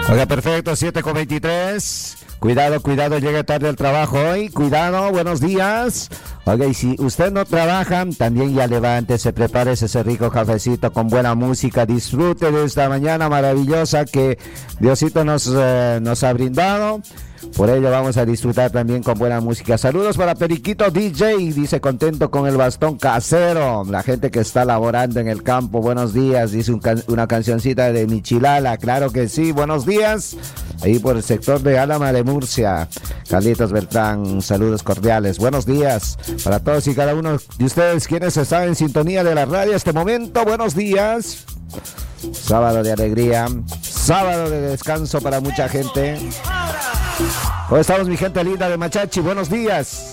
Ok, perfecto, 7:23. Cuidado, llega tarde al trabajo hoy. Cuidado, buenos días. Ok, si usted no trabaja, también ya levántese, prepárese ese rico cafecito con buena música. Disfrute de esta mañana maravillosa que Diosito nos ha brindado. Por ello vamos a disfrutar también con buena música. Saludos para Periquito DJ, dice contento con el bastón casero. La gente que está laborando en el campo, buenos días, dice una cancioncita de Michilala, claro que sí, buenos días. Ahí por el sector de Álama de Murcia. Carlitos Bertrán, saludos cordiales, buenos días para todos y cada uno de ustedes quienes están en sintonía de la radio este momento, buenos días. Sábado de alegría, sábado de descanso para mucha gente. ¿Cómo estamos, mi gente linda de Machachi? Buenos días.